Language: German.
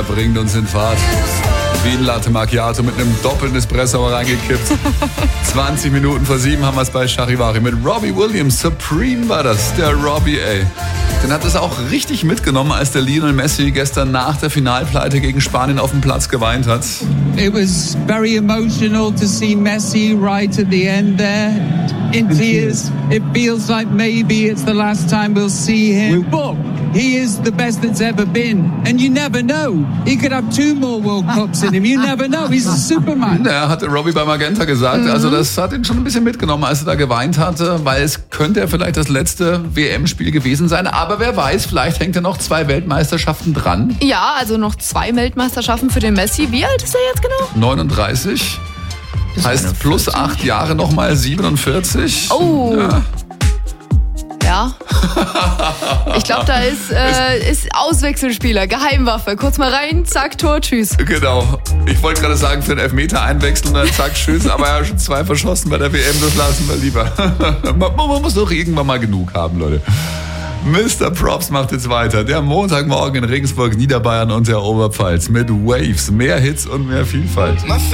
bringt uns in Fahrt. Wie ein Latte Macchiato mit einem doppelten Espresso reingekippt. 20 Minuten vor 7 haben wir es bei Charivari mit Robbie Williams. Supreme war das, der Robbie, ey. Den hat es auch richtig mitgenommen, als der Lionel Messi gestern nach der Finalpleite gegen Spanien auf dem Platz geweint hat. It was very emotional to see Messi right at the end there in tears. It feels like maybe it's the last time we'll see him. But he is the best that's ever been. And you never know. He could have 2 more World Cups in him. You never know. He's a Superman. Ja, hatte Robbie bei Magenta gesagt. Also das hat ihn schon ein bisschen mitgenommen, als er da geweint hatte, weil es könnte ja vielleicht das letzte WM-Spiel gewesen sein. Aber wer weiß, vielleicht hängt ja noch 2 Weltmeisterschaften dran. Ja, also noch 2 Weltmeisterschaften für den Messi. Wie alt ist er jetzt genau? 39. Heißt plus 8 Jahre nochmal 47. Oh. Ja. Ich glaube, da ist Auswechselspieler, Geheimwaffe. Kurz mal rein, zack, Tor, tschüss. Genau. Ich wollte gerade sagen, für den Elfmeter einwechseln, dann zack, tschüss. Aber er hat schon 2 verschossen bei der WM, das lassen wir lieber. Man muss doch irgendwann mal genug haben, Leute. Mr. Props macht jetzt weiter. Der Montagmorgen in Regensburg, Niederbayern und der Oberpfalz mit Waves. Mehr Hits und mehr Vielfalt.